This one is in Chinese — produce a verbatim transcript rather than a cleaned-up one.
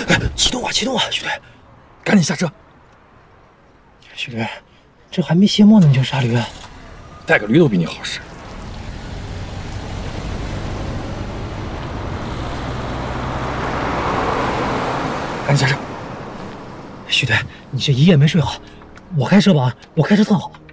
启动啊，启动啊，徐队，赶紧下车。徐队，这还没卸磨呢，你就杀驴？带个驴都比你好使。赶紧下车。徐队，你这一夜没睡好，我开车吧，我开车特好。